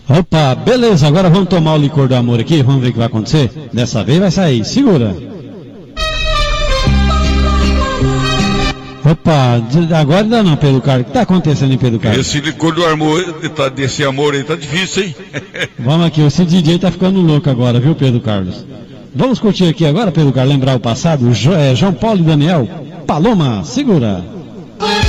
Opa, beleza, agora vamos tomar o licor do amor aqui, vamos ver o que vai acontecer. Dessa vez vai sair, segura. Opa, agora ainda não, Pedro Carlos. O que está acontecendo em Pedro Carlos? Esse licor do amor, desse amor aí tá difícil, hein? Vamos aqui, esse DJ tá ficando louco agora, viu, Pedro Carlos? Vamos curtir aqui agora, Pedro Carlos, lembrar o passado. João Paulo e Daniel, Paloma, segura.